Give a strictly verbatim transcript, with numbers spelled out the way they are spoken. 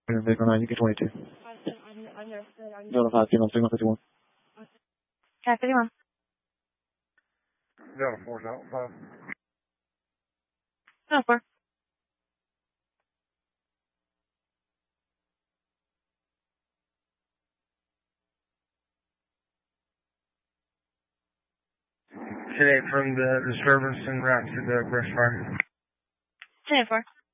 Vehicle nine, you get twenty-two. Delta five, ten on signal fifty-one. Okay, fifty-one. Delta four, Delta five. Delta four. Today from the disturbance and route to the brush fire. ten four.